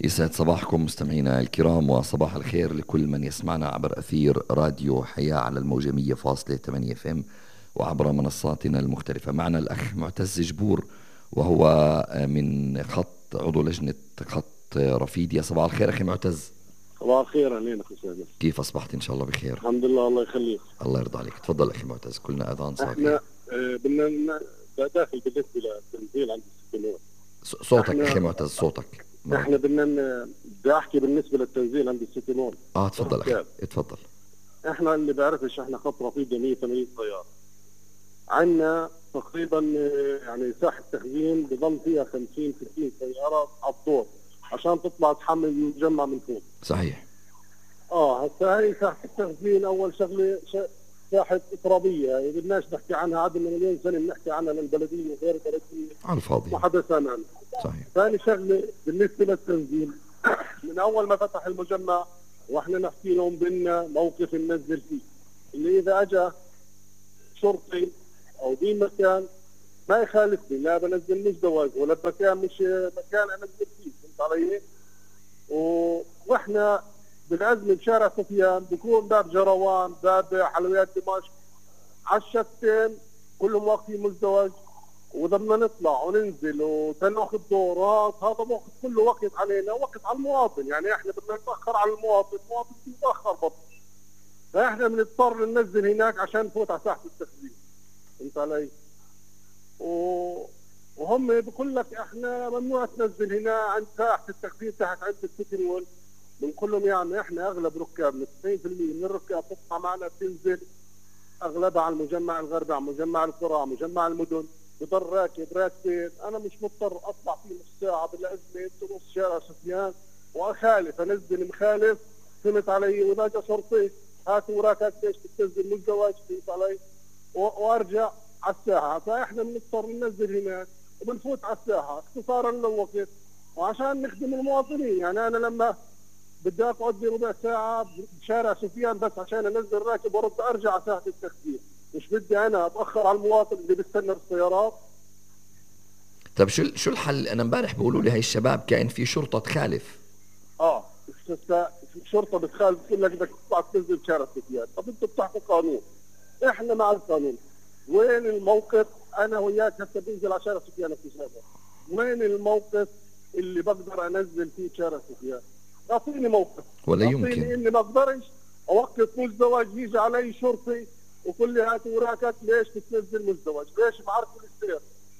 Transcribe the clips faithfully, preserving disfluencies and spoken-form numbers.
يسعد صباحكم مستمعينا الكرام، وصباح الخير لكل من يسمعنا عبر أثير راديو حياة على الموجة مية فاصلة ثمانية اف ام وعبر منصاتنا المختلفة. معنا الأخ معتز جبور، وهو من خط عضو لجنة خط رفيديا. صباح الخير أخي معتز. صباح الخير علينا أخي سامر. كيف أصبحت؟ إن شاء الله بخير. الحمد لله، الله يخليك. الله يرضى عليك. تفضل أخي معتز، كلنا أذان صاغية. احنا آه، بدنا ن- داخل بالنسبة للتنزيل عند السكنون. صوتك أخي معتز، صوتك. احنا بدنا ن- بدي احكي بالنسبة للتنزيل عند السكنون. اه تفضل أخي، اتفضل. احنا اللي بعرفش، احنا خط رفيق مية وثمانين سيارة. عندنا تقريبا آه، يعني ساحة تخزين بضل فيها خمسين ستين سيارة على الدور عشان تطلع تحمل المجمع من فوق. صحيح. اه هسه هاي ساحة التخزين اول شغلة ش... ساحة إقرابية، يعني بدناش نحكي عنها، عاد من مليون سنة بنحكي عنها للبلدية وغير البلدية على الفاضي. ما حدا سامع عنها. صحيح. ثاني شغلة بالنسبة للتنزيل من أول ما فتح المجمع وإحنا نحكي لهم بدنا موقف ننزل فيه، اللي إذا أجا شرطي أو دي مكان ما يخالفني، لا بنزل مزدوج ولا بمكان مش مكان أنزل فيه، فهمت علي؟ و... وإحنا بالعزم بشارع سفيان بكون باب جروان، باب حلويات دمشق، على الشتين كلهم واقفين مزدوج، واذا بدنا نطلع وننزل وتناخذ دورات هذا وقت كله وقت علينا، وقت على المواطن، يعني احنا بدنا نتاخر على المواطن، المواطن بيتاخر برضه، فاحنا بنضطر ننزل هناك عشان نفوت على ساحه التخزين، فهمت علي؟ و... وهم بقول لك احنا ممنوع تنزل هنا عند ساحه التخزين تحت عند السيتي مول. بنقول لهم يعني احنا اغلب ركابنا تسعين بالمئة من الركاب تطلع معنا بتنزل اغلبها على المجمع الغربي، على مجمع القرى، على مجمع المدن، بضل راكب راكبين، انا مش مضطر اطلع في نص ساعه بالازمه نص شارع سفيان واخالف انزل مخالف، فهمت علي؟ واذا جا شرطي هات وراك ليش بتنزل مزدوج، فهمت علي؟ وارجع على الساحه، فاحنا بنضطر ننزل هناك وبنفوت على الساحه اختصارا للوقت وعشان نخدم المواطنين. يعني انا لما بدي اقعد لي ربع ساعه بشارع سفيان بس عشان انزل راكب وارد ارجع على ساحه التخزين، مش بدي انا اتاخر على المواطن اللي بيستنى السيارات. طيب شو شو الحل؟ انا امبارح بيقولوا لي هاي الشباب كان في شرطه تخالف. اه الشرطه بتخالف، بتقول لك بدك تطلع تنزل بشارع سفيان، طب انتوا بتحكوا قانون، احنا مع القانون، وين الموقف؟ انا وياك هسه بنزل على شارع سفيان في شارع، وين الموقف اللي بقدر انزل فيه شارع سفيان؟ اعطيني موقف. ولا يمكن. اعطيني اني ما اقدرش اوقف مزدوج يجي علي شرطي وكل لي هات وراكك ليش بتنزل مزدوج؟ ليش معركل السير؟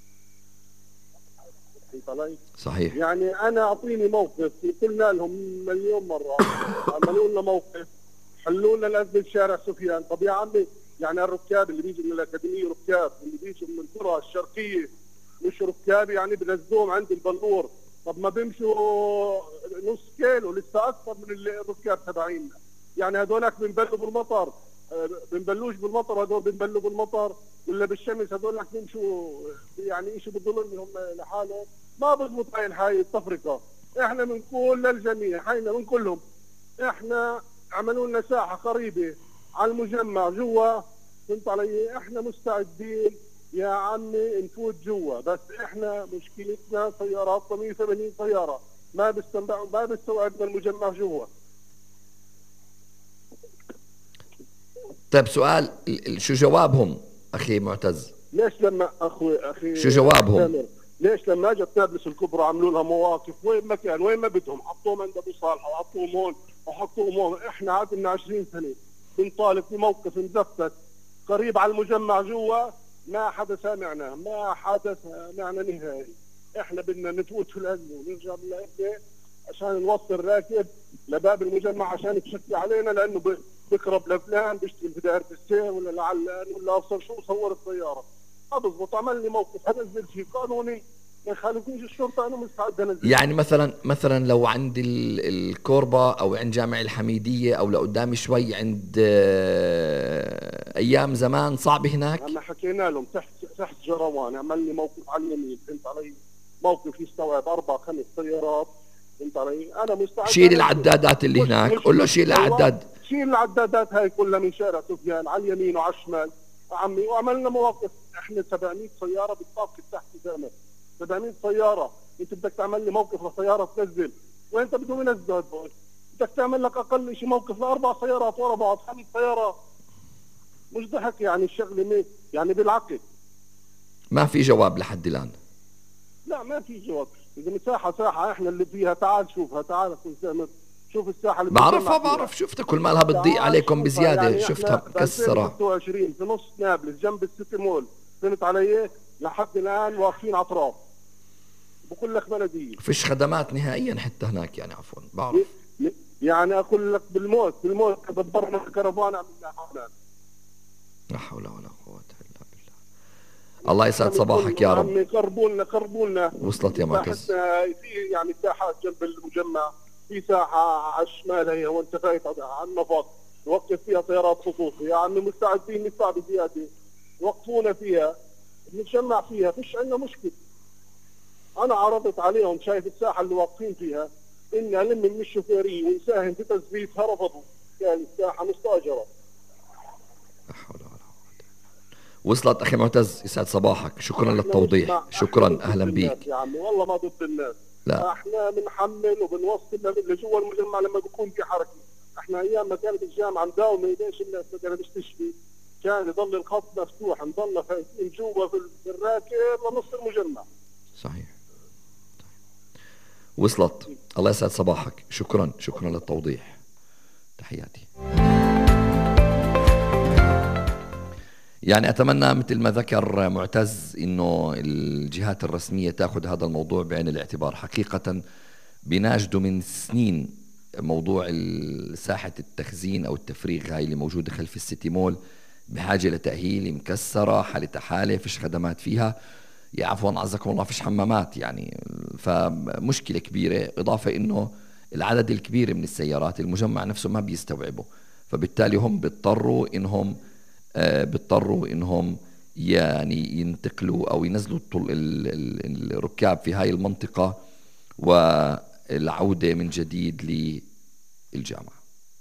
فهمت علي؟ صحيح. يعني انا اعطيني موقف، قلنا لهم مليون مره عملوا لنا موقف، حلوا لنا الازمه بشارع سفيان. طب يا عمي يعني الركاب اللي بيجوا من الاكاديميه ركاب، اللي بيجوا من القرى الشرقيه مش ركاب يعني بنزلوهم عند البنور، طب ما بيمشوا نص كيلو لسه اكثر من الركاب تبعينا، يعني هذولك بنبلوا بالمطر، بنبلوش بالمطر، هذول بنبلوا بالمطر ولا بالشمس، هذولك بيمشوا يعني شيء بظلمهم لحالهم، ما بضبط هاي الحاجه التفرقه. احنا بنقول للجميع، حينا بنقول لهم احنا عملوا لنا ساحه قريبه على المجمع جوا، فهمت علي؟ احنا مستعدين يا عمي نفوت جوا، بس احنا مشكلتنا سيارات مية وثمانين سياره ما بيستوعب ما بيستوعبنا المجمع جوا. طيب سؤال، شو جوابهم اخي معتز؟ ليش لما اخوي اخي شو جوابهم؟ ليش لما اجت نابلس الكبرى عملوا لها مواقف وين ما كان وين ما بدهم، حطوهم عند ابو صالح وحطوهم هون وحطوهم هون، احنا عاد لنا عشرين سنه بنطالب في موقف مزفت قريب على المجمع جوا، ما حدا سامعنا، ما حدا سامعنا نهائي. احنا بدنا نفوت في الازمه ونرجع بالازمه عشان نوصل راكب لباب المجمع عشان تشكي علينا، لانه بقرب لفلان بيشتغل في دائره السير ولا لعلان ولا ابصر شو صور السياره. اضبط عمل لي موقف هنزل شيء قانوني ما يخالفنيش الشرطه، انا مستعد انزل. يعني مثلا مثلا لو عند الكوربه او عند جامع الحميديه او لقدام شوي عند ايام زمان صعب هناك. اما حكينا لهم تحت تحت جروان عمل لي موقف على اليمين، فهمت علي؟ موقف يستوعب اربع خمس سيارات، فهمت علي؟ انا مستعد. شيل العدادات اللي هناك، قول له شيل العداد، شيل العدادات هاي كلها من شارع سفيان على اليمين وعلى الشمال عمي. وعملنا مواقف، احنا سبعمية سياره بالطاقه تحت زمان، سبعمية سياره، انت بدك تعمل لي موقف لسياره تنزل وانت بدهم ينزلوا هدول، بدك تعمل لك اقل شيء موقف لاربع سيارات ورا بعض، خمس سيارات. مش ضحك يعني الشغله، يعني بالعقل. ما في جواب لحد الان. لا ما في جواب. اذا مساحه ساحه احنا اللي فيها، تعال شوفها، تعال اخوي سامر شوف الساحه اللي بعرفها بعرف شفتها، كل مالها بتضيق عليكم بزياده، يعني شفتها مكسره. ب ألفين وستة وعشرين في نص نابلس جنب السيتي مول، فهمت علي؟ لحد الان واقفين على تراب، بقول لك بلديه فيش خدمات نهائيا حتى هناك يعني. عفوا بعرف يعني اقول لك بالموت بالموت بتبرم الكرفان عملنا حالنا. لا حول ولا قوه الا بالله. الله يسعد صباحك يا رب. قربوا لنا قربوا لنا. وصلت يا معتز. في يعني ساحات جنب المجمع، في ساحه على الشمال هي وانت فايت على النفق نوقف فيها طيارات خصوصي، يا عمي مستعدين ندفع بزياده، وقفونا فيها نتجمع فيها، فيش عندنا مشكله. انا عرضت عليهم، شايف الساحه اللي واقفين فيها، اني الم من الشوفيريه ونساهم في تثبيتها، رفضوا، قال الساحه مستاجره. لا حول ولا قوه. وصلت اخي معتز، يسعد صباحك، شكرا للتوضيح. شكرا، اهلا بيك يا عمي. والله ما ضد الناس، لا احنا بنحمل وبنوصل لجوا المجمع لما بيكون في حركه. احنا ايام ما كانت الجامعه مداومه، ليش الناس ما كانت تشتغل؟ كان يضل الخط مفتوح، نضلنا فايتين جوا في الراكب ونص المجمع. صحيح. وصلت. الله يسعد صباحك، شكرا شكرا للتوضيح، تحياتي. يعني أتمنى مثل ما ذكر معتز إنه الجهات الرسمية تأخذ هذا الموضوع بعين الاعتبار. حقيقة بناجده من سنين موضوع ساحة التخزين أو التفريغ هاي اللي موجودة خلف السيتي مول، بحاجة لتأهيل، مكسرة، حالة حالة، فيش خدمات فيها، يا عفوا عزكم الله فيش حمامات يعني، فمشكلة كبيرة. إضافة إنه العدد الكبير من السيارات المجمع نفسه ما بيستوعبه، فبالتالي هم بيضطروا إنهم آه بيضطروا إنهم يعني ينتقلوا أو ينزلوا الركاب في هاي المنطقة والعودة من جديد للجامعة.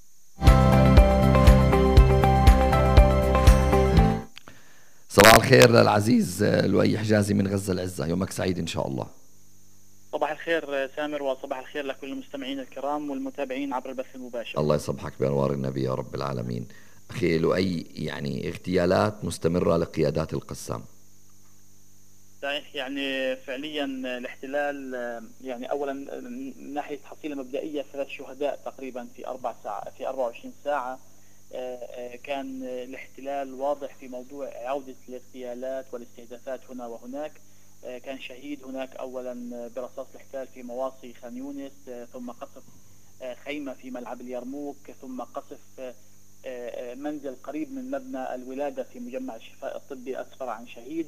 صباح الخير للعزيز لؤي حجازي من غزة العزة، يومك سعيد إن شاء الله. صباح الخير سامر، وصباح الخير لكل المستمعين الكرام والمتابعين عبر البث المباشر. الله يصبحك بأنوار النبي يا رب العالمين. أخي لؤي، يعني اغتيالات مستمرة لقيادات القسام. صحيح، يعني فعليا الاحتلال يعني أولا من ناحية حصيلة مبدئية ثلاث شهداء تقريبا في أربع ساعة في أربع وعشرين ساعة. كان الاحتلال واضح في موضوع عودة الاغتيالات والاستهدافات هنا وهناك. كان شهيد هناك أولا برصاص الاحتلال في مواصي خان يونس، ثم قصف خيمة في ملعب اليرموك، ثم قصف منزل قريب من مبنى الولادة في مجمع الشفاء الطبي أسفر عن شهيد.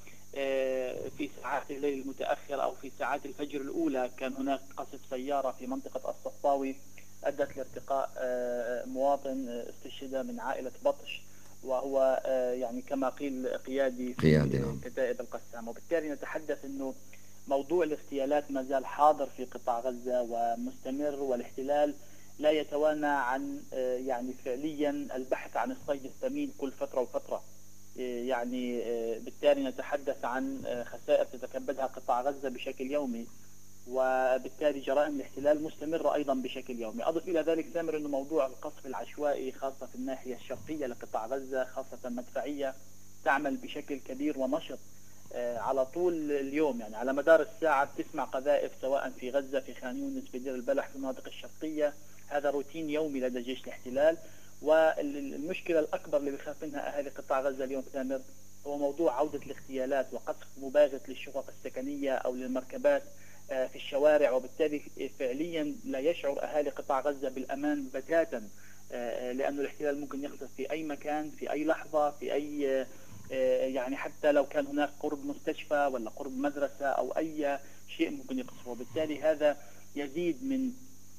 وفي ساعات الليل المتأخر أو في ساعات الفجر الأولى كان هناك قصف سيارة في منطقة الصفاوي أدت لارتقاء مواطن استشهد من عائلة بطش، وهو يعني كما قيل قيادي في كتائب القسام. وبالتالي نتحدث أنه موضوع الاغتيالات ما زال حاضر في قطاع غزة ومستمر، والاحتلال لا يتوانى عن يعني فعليا البحث عن الصيد الثمين كل فترة وفترة. يعني بالتالي نتحدث عن خسائر تتكبدها قطاع غزة بشكل يومي، وبالتالي جرائم الاحتلال مستمرة أيضا بشكل يومي. أضف إلى ذلك سامر أنه موضوع القصف العشوائي خاصة في الناحية الشرقية لقطاع غزة، خاصة مدفعية تعمل بشكل كبير ونشط على طول اليوم، يعني على مدار الساعة بتسمع قذائف سواء في غزة، في خان يونس، في دير البلح، في المناطق الشرقية. هذا روتين يومي لدى جيش الاحتلال. والمشكلة الأكبر اللي بيخاف منها أهالي قطاع غزة اليوم سامر هو موضوع عودة الاغتيالات وقصف مباغت للشقق السكنية أو للمركبات في الشوارع. وبالتالي فعليا لا يشعر أهالي قطاع غزة بالأمان بتاتا، لأنه الاحتلال ممكن يقصف في أي مكان في أي لحظة في أي يعني حتى لو كان هناك قرب مستشفى ولا قرب مدرسة أو أي شيء ممكن يقصفه. وبالتالي هذا يزيد من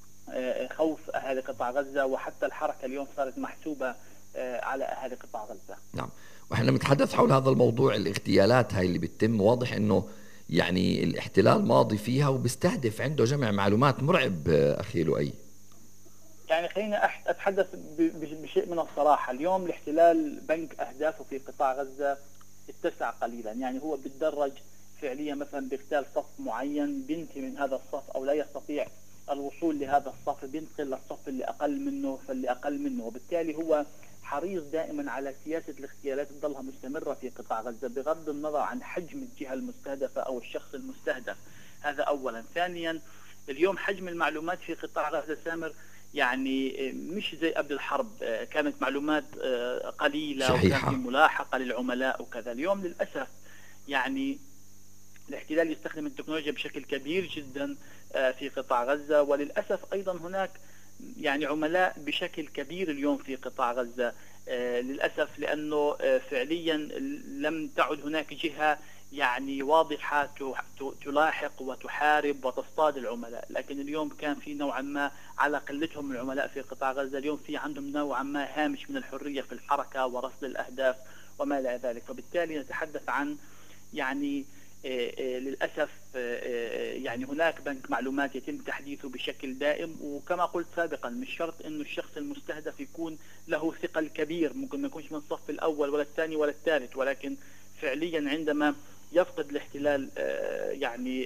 خوف أهالي قطاع غزة، وحتى الحركة اليوم صارت محسوبة على أهالي قطاع غزة. نعم، وإحنا بنتحدث حول هذا الموضوع، الاغتيالات هاي اللي بتتم، واضح إنه يعني الاحتلال ماضي فيها وبيستهدف، عنده جمع معلومات مرعب أخي لؤي. يعني خلينا أتحدث بشيء من الصراحة. اليوم الاحتلال بنك أهدافه في قطاع غزة اتسع قليلا، يعني هو بيتدرج فعليا مثلا باغتيال صف معين بينتهي من هذا الصف أو لا يستطيع الوصول لهذا الصف بينتقل للصف اللي أقل منه فاللي أقل منه، وبالتالي هو حريص دائما على سياسة الاغتيالات تظلها مستمرة في قطاع غزة بغض النظر عن حجم الجهة المستهدفة أو الشخص المستهدف. هذا أولا. ثانيا، اليوم حجم المعلومات في قطاع غزة سامر يعني مش زي قبل الحرب، كانت معلومات قليلة وكان في ملاحقة للعملاء وكذا. اليوم للأسف يعني الاحتلال يستخدم التكنولوجيا بشكل كبير جدا في قطاع غزة، وللأسف أيضا هناك يعني عملاء بشكل كبير اليوم في قطاع غزة للأسف، لأنه فعليا لم تعد هناك جهة يعني واضحة تلاحق وتحارب وتصطاد العملاء، لكن اليوم كان في نوعا ما على قلتهم العملاء في قطاع غزة، اليوم في عندهم نوعا ما هامش من الحرية في الحركة ورصد الأهداف وما إلى ذلك. وبالتالي نتحدث عن يعني للأسف يعني هناك بنك معلومات يتم تحديثه بشكل دائم، وكما قلت سابقا مش شرط انه الشخص المستهدف يكون له ثقل كبير، ممكن ما يكونش من الصف الأول ولا الثاني ولا الثالث، ولكن فعليا عندما يفقد الاحتلال يعني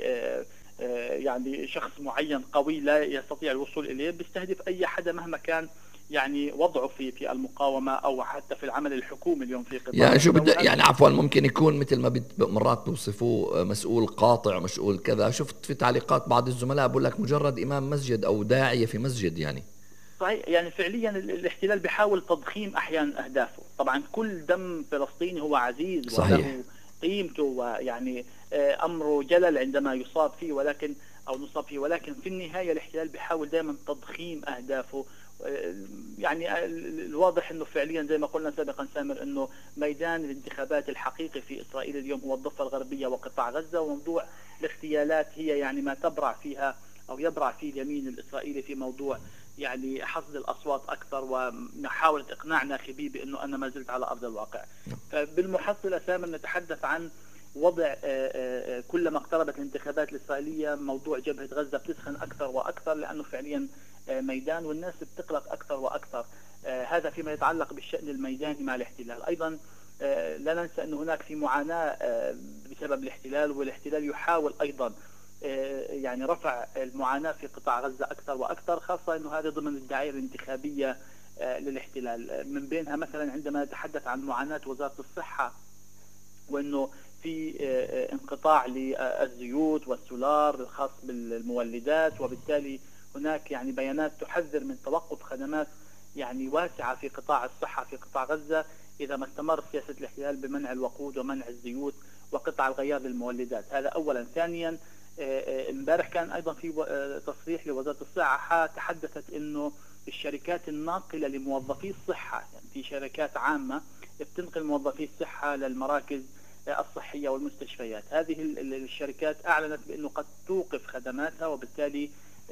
يعني شخص معين قوي لا يستطيع الوصول إليه بيستهدف أي حدا مهما كان يعني وضعه في في المقاومة أو حتى في العمل الحكومي اليوم في قطاع. يعني شو بدأ يعني عفوا ممكن يكون مثل ما مرات بوصفوه مسؤول قاطع مسؤول كذا. شفت في تعليقات بعض الزملاء بقول لك مجرد إمام مسجد أو داعية في مسجد. يعني صحيح، يعني فعليا الاحتلال بيحاول تضخيم أحيانا أهدافه. طبعا كل دم فلسطيني هو عزيز صحيح. وله قيمته ويعني أمره جلل عندما يصاب فيه ولكن أو نصاب فيه، ولكن في النهاية الاحتلال بيحاول دائما تضخيم أهدافه. يعني الواضح انه فعليا زي ما قلنا سابقا سامر انه ميدان الانتخابات الحقيقي في اسرائيل اليوم هو الضفة الغربية وقطاع غزة، وموضوع الاغتيالات هي يعني ما تبرع فيها او يبرع فيه اليمين الاسرائيلي في موضوع يعني حصد الاصوات اكثر ومحاولة اقناع ناخبيه بانه انا ما زلت على ارض الواقع. فبالمحصلة سامر نتحدث عن وضع كلما اقتربت الانتخابات الاسرائيلية موضوع جبهة غزة بتسخن اكثر واكثر، لانه فعليا ميدان والناس بتقلق أكثر وأكثر. آه هذا فيما يتعلق بالشأن الميداني مع الاحتلال. أيضا آه لا ننسى أن هناك في معاناة آه بسبب الاحتلال، والاحتلال يحاول أيضا آه يعني رفع المعاناة في قطاع غزة أكثر وأكثر، خاصة أنه هذا ضمن الدعاية الانتخابية آه للاحتلال. من بينها مثلا عندما نتحدث عن معاناة وزارة الصحة وأنه في آه انقطاع للزيوت والسولار الخاص بالمولدات، وبالتالي هناك يعني بيانات تحذر من توقف خدمات يعني واسعة في قطاع الصحة في قطاع غزة إذا ما استمر سياسة الاحتلال بمنع الوقود ومنع الزيوت وقطع الغيار للمولدات. هذا أولا. ثانيا امبارح كان أيضا في تصريح لوزارة الصحة تحدثت إنه الشركات الناقلة لموظفي الصحة، يعني في شركات عامة بتنقل موظفي الصحة للمراكز الصحية والمستشفيات، هذه الشركات أعلنت بأنه قد توقف خدماتها، وبالتالي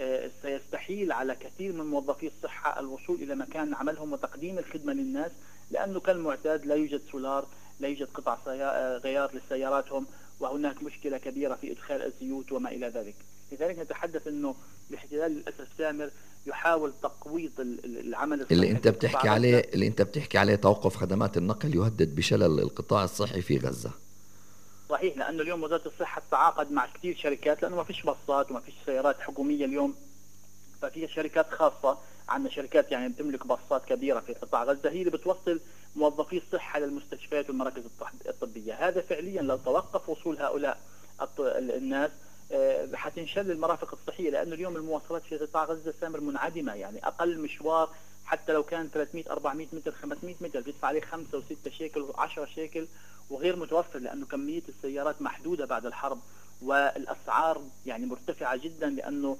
سيستحيل على كثير من موظفي الصحة الوصول إلى مكان عملهم وتقديم الخدمة للناس، لأنه كالمعتاد لا يوجد سولار، لا يوجد قطع غيار لسياراتهم، وهناك مشكلة كبيرة في إدخال الزيوت وما إلى ذلك. لذلك نتحدث أنه الاحتلال للأسف سامر يحاول تقويض العمل الصحي اللي أنت بتحكي عليه اللي أنت بتحكي عليه توقف خدمات النقل يهدد بشلل القطاع الصحي في غزة. صحيح، لأنه اليوم وزارة الصحة تعاقد مع كثير شركات، لأنه ما فيش باصات وما فيش سيارات حكومية اليوم، ففي شركات خاصة. عندنا شركات يعني بتملك باصات كبيرة في قطاع غزة هي اللي بتوصل موظفي الصحة للمستشفيات والمراكز الطبية. هذا فعليا لو توقف وصول هؤلاء الناس حتنشل المرافق الصحية، لأنه اليوم المواصلات في قطاع غزة سامر منعدمة. يعني أقل مشوار حتى لو كان ثلاثمئة أربعمئة متر خمسمئة متر بيدفع عليه خمسة وستة شيكل وعشرة شيكل، وغير متوفر لأنه كمية السيارات محدودة بعد الحرب، والأسعار يعني مرتفعة جدا، لأنه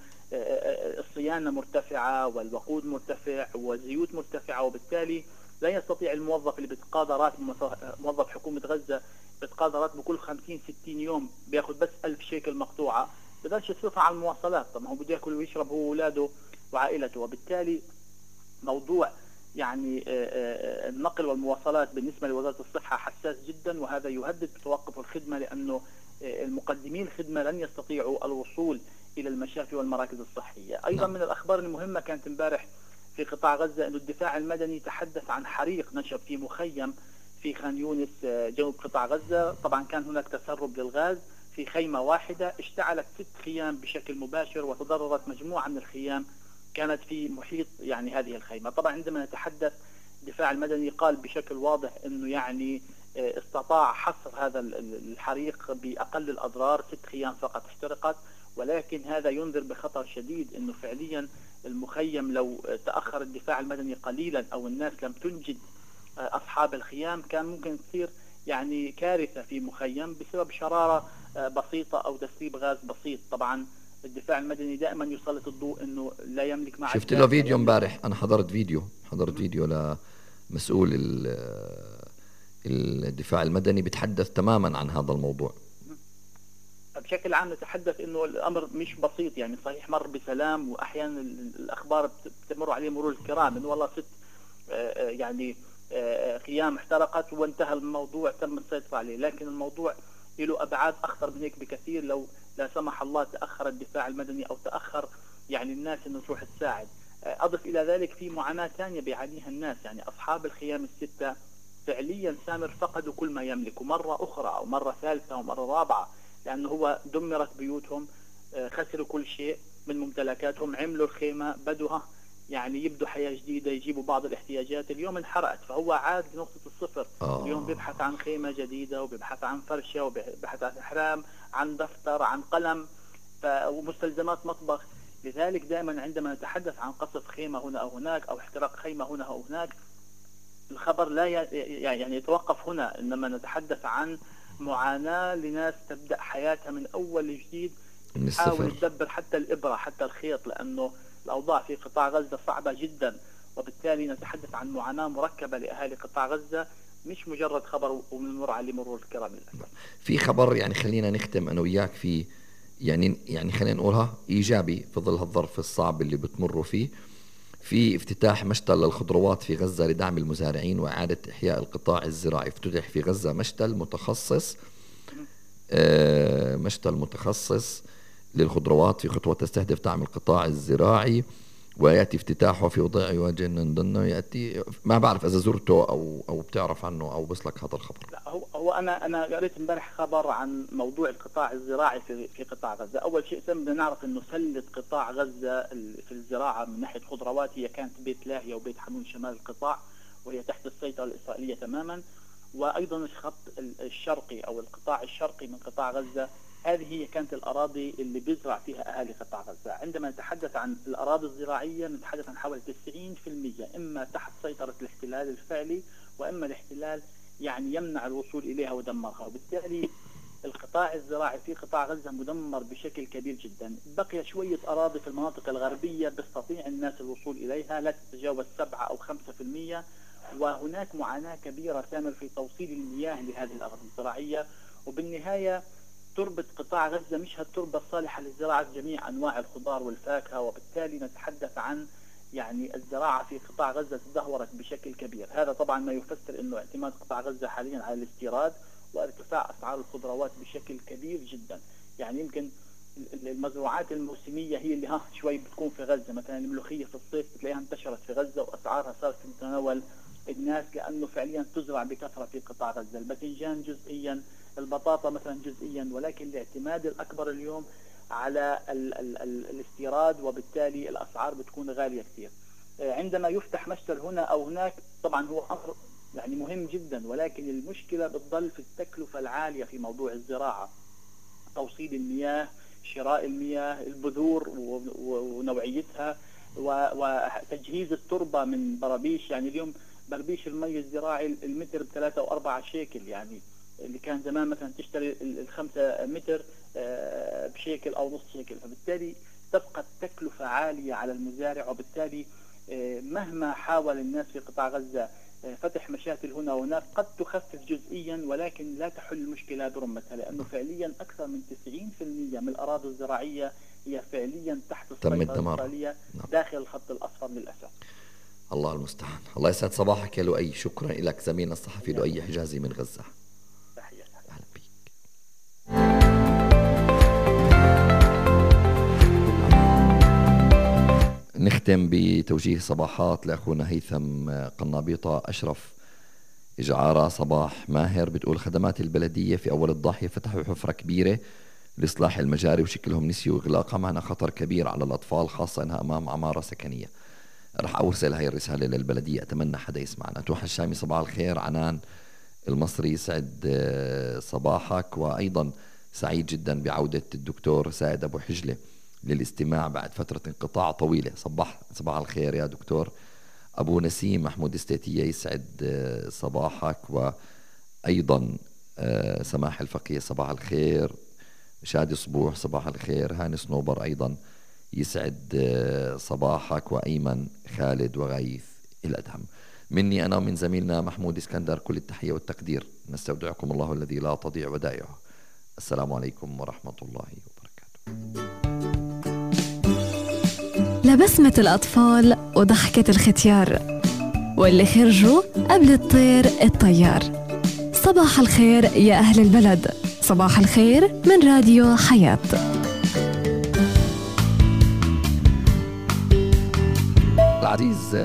الصيانة مرتفعة والوقود مرتفع والزيوت مرتفعة، وبالتالي لا يستطيع الموظف اللي بتقاضى راتب موظف حكومة غزة بتقاضى راتبه كل خمسين ستين يوم بياخد بس ألف شيكل مقطوعة، بدأش يصرفها على المواصلات. طب هو بده ياكل ويشرب هو وولاده وعائلته، وبالتالي موضوع يعني النقل والمواصلات بالنسبة لوزارة الصحة حساس جدا، وهذا يهدد بتوقف الخدمة، لأنه المقدمين الخدمة لن يستطيعوا الوصول إلى المشافي والمراكز الصحية. أيضا من الأخبار المهمة كانت امبارح في قطاع غزة أن الدفاع المدني تحدث عن حريق نشب في مخيم في خان يونس جنوب قطاع غزة. طبعا كان هناك تسرب للغاز، في خيمة واحدة اشتعلت ست خيام بشكل مباشر، وتضررت مجموعة من الخيام كانت في محيط يعني هذه الخيمة. طبعا عندما نتحدث الدفاع المدني قال بشكل واضح أنه يعني استطاع حصر هذا الحريق بأقل الأضرار، ست خيام فقط احترقت، ولكن هذا ينذر بخطر شديد أنه فعليا المخيم لو تأخر الدفاع المدني قليلا أو الناس لم تنجد أصحاب الخيام كان ممكن تصير يعني كارثة في مخيم بسبب شرارة بسيطة أو تسريب غاز بسيط. طبعا الدفاع المدني دائما يسلط الضوء أنه لا يملك معدات. شفت له فيديو امبارح، أنا حضرت فيديو حضرت فيديو لمسؤول الدفاع المدني بيتحدث تماما عن هذا الموضوع. بشكل عام نتحدث انه الامر مش بسيط، يعني صحيح مر بسلام، واحيانا الاخبار بتمر عليه مرور الكرام انه والله ست يعني خيام احترقت وانتهى الموضوع تم السيطرة عليه، لكن الموضوع له ابعاد اخطر من هيك بكثير لو لا سمح الله تاخر الدفاع المدني او تاخر يعني الناس انه تروح تساعد. اضف الى ذلك في معاناة ثانية بيعانيها الناس، يعني اصحاب الخيام الستة فعليا سامر فقدوا كل ما يملكوا مرة اخرى او مرة ثالثة ومرة رابعة، لأنه هو دمرت بيوتهم، خسروا كل شيء من ممتلكاتهم، عملوا الخيمة بدوها يعني يبدوا حياة جديدة، يجيبوا بعض الاحتياجات، اليوم انحرقت، فهو عاد لنقطة الصفر. آه. اليوم بيبحث عن خيمة جديدة وبيبحث عن فرشة وبيبحث عن حرام، عن دفتر، عن قلم ومستلزمات مطبخ. لذلك دائما عندما نتحدث عن قصف خيمة هنا أو هناك أو احتراق خيمة هنا أو هناك الخبر لا يعني يتوقف هنا، إنما نتحدث عن معاناة لناس تبدأ حياتها من أول جديد، تحاول تدبر حتى الإبرة حتى الخيط، لأنه الأوضاع في قطاع غزة صعبة جدا، وبالتالي نتحدث عن معاناة مركبة لأهالي قطاع غزة، مش مجرد خبر ومنمر عليه مرور الكرام للأسف. في خبر يعني خلينا نختم أنا وياك فيه، يعني يعني خلينا نقولها إيجابي في ظل هالظرف الصعب اللي بتمروا فيه، في افتتاح مشتل للخضروات في غزة لدعم المزارعين وإعادة إحياء القطاع الزراعي. افتتح في غزة مشتل متخصص آه مشتل متخصص للخضروات في خطوة تستهدف دعم القطاع الزراعي، ويأتي افتتاحه في وضع يواجه ضمن يأتي، ما بعرف إذا زرته أو أو بتعرف عنه أو بس لك هذا الخبر. لا هو هو أنا أنا قريت امبارح خبر عن موضوع القطاع الزراعي في في قطاع غزة. أول شيء بدنا نعرف إنه سلة قطاع غزة في الزراعة من ناحية خضروات هي كانت بيت لاهيا وبيت حنون شمال القطاع، وهي تحت السيطرة الإسرائيلية تماما. وأيضا الخط الشرقي أو القطاع الشرقي من قطاع غزة هذه هي كانت الأراضي اللي بيزرع فيها أهالي قطاع غزة. عندما نتحدث عن الأراضي الزراعية نتحدث عن حوالي تسعين بالمئة إما تحت سيطرة الاحتلال الفعلي، وإما الاحتلال يعني يمنع الوصول إليها ودمرها، وبالتالي القطاع الزراعي في قطاع غزة مدمر بشكل كبير جدا. بقي شوية أراضي في المناطق الغربية بيستطيع الناس الوصول إليها لا تتجاوز سبعة أو خمسة في المئة، وهناك معاناة كبيرة تامر في توصيل المياه لهذه الأراضي الزراعية. وبالنهاية تربة قطاع غزة مش هالتربة الصالحة لزراعة جميع أنواع الخضار والفاكهة، وبالتالي نتحدث عن يعني الزراعة في قطاع غزة تدهورت بشكل كبير. هذا طبعا ما يفسر أنه اعتماد قطاع غزة حاليا على الاستيراد وارتفاع أسعار الخضروات بشكل كبير جدا. يعني يمكن المزروعات الموسمية هي اللي ها شوي بتكون في غزة، مثلا الملوخية في الصيف بتلاقيها انتشرت في غزة وأسعارها صارت في متناول الناس لأنه فعليا تزرع بكثرة في قطاع غزة، الباذنجان جزئيا، البطاطا مثلا جزئيا، ولكن الاعتماد الأكبر اليوم على ال ال ال الاستيراد، وبالتالي الأسعار بتكون غالية كثير. عندما يفتح مشتل هنا أو هناك طبعا هو أمر يعني مهم جدا، ولكن المشكلة بتضل في التكلفة العالية في موضوع الزراعة، توصيل المياه، شراء المياه، البذور ونوعيتها، وتجهيز التربة من برابيش. يعني اليوم بربيش المي الزراعي المتر بثلاثة وأربعة شيكل، يعني اللي كان زمان مثلا تشتري الخمسة متر بشيكل أو نص شيكل، فبالتالي تبقى التكلفة عالية على المزارع، وبالتالي مهما حاول الناس في قطاع غزة فتح مشاكل هنا وهناك قد تخفف جزئيا، ولكن لا تحل المشكلة برمتها، لأنه فعليا أكثر من تسعين بالمئة من الأراضي الزراعية هي فعليا تحت السيطرة الإسرائيلية داخل الخط الأصفر للأسف. الله المستعان. الله يسعد صباحك يا لؤي، شكرا لك زميلنا الصحفي لؤي حجازي من غزة. تحية. أهلا بك. نختم بتوجيه صباحات لأخونا هيثم قنابيطة أشرف إجعارة صباح ماهر بتقول خدمات البلدية في أول الضاحية فتحوا حفرة كبيرة لإصلاح المجاري وشكلهم نسيوا إغلاقها، معنا خطر كبير على الأطفال خاصة أنها أمام عمارة سكنية. رح أرسل هاي الرسالة للبلدية، أتمنى حدا يسمعنا. توحى الشامي صباح الخير. عنان المصري يسعد صباحك، وأيضا سعيد جدا بعودة الدكتور سائد أبو حجلة للاستماع بعد فترة انقطاع طويلة. صباح صباح الخير يا دكتور. أبو نسيم محمود استيتية يسعد صباحك، وأيضا سماح الفقيه صباح الخير. شادي صبوح صباح الخير. هاني صنوبر أيضا يسعد صباحك، وأيمن خالد وغيث الأدهم. مني أنا ومن زميلنا محمود اسكندر كل التحية والتقدير. نستودعكم الله الذي لا تضيع ودائعه. السلام عليكم ورحمة الله وبركاته. لبسمة الأطفال وضحكة الختيار، واللي خرجوا قبل الطير الطيار. صباح الخير يا أهل البلد، صباح الخير من راديو حياة. العزيز،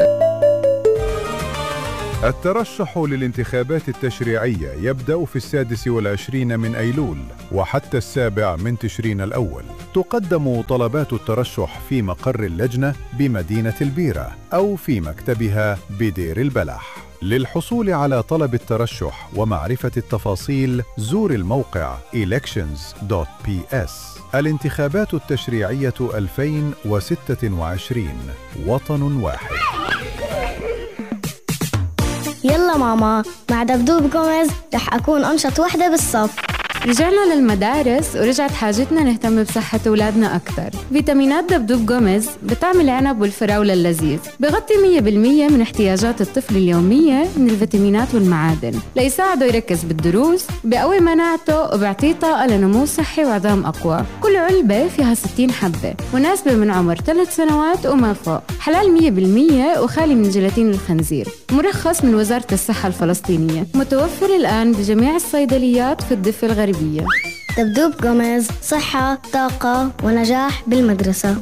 الترشح للانتخابات التشريعية يبدأ في السادس والعشرين من أيلول وحتى السابع من تشرين الأول. تقدم طلبات الترشح في مقر اللجنة بمدينة البيرة أو في مكتبها بدير البلح. للحصول على طلب الترشح ومعرفة التفاصيل زور الموقع elections دوت بي إس. الانتخابات التشريعية ألفين وستة وعشرين، وطن واحد. يلا ماما، مع دبدوب جوميز رح أكون أنشط وحدة بالصف. رجعنا للمدارس ورجعت حاجتنا نهتم بصحة أولادنا أكثر. فيتامينات دبدوب جوميز بطعم العنب والفراولة اللذيذ، بغطي مية بالمية من احتياجات الطفل اليومية من الفيتامينات والمعادن، ليساعده يركز بالدروس، بقوي مناعته وبيعطيه طاقة لنمو صحي وعظام أقوى. كل علبة فيها ستين حبة، مناسبة من عمر ثلاث سنوات وما فوق، حلال مية بالمية وخالي من جيلاتين الخنزير، مرخص من وزارة الصحة الفلسطينية، متوفر الآن بجميع الصيدليات في الضفة الغربية. دبدوب جوميز، صحة، طاقة ونجاح بالمدرسة.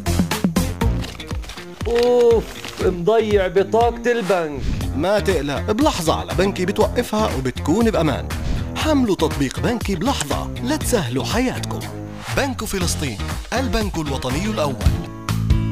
أوف، مضيع بطاقة البنك. ما تقلق، بلحظة على بنكي بتوقفها وبتكون بأمان. حملوا تطبيق بنكي بلحظة لتسهلوا حياتكم. بنك فلسطين، البنك الوطني الأول.